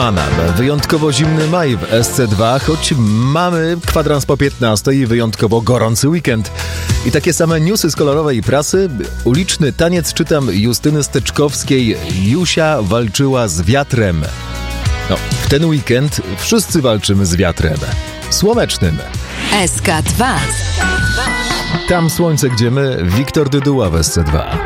Romana. Wyjątkowo zimny maj w SC2, choć mamy kwadrans po 15 i wyjątkowo gorący weekend. I takie same newsy z kolorowej prasy. Uliczny taniec czytam Justyny Steczkowskiej. Jusia walczyła z wiatrem. No, w ten weekend wszyscy walczymy z wiatrem. Słonecznym. SK2. Tam słońce, gdzie my. Wiktor Dyduła w SC2.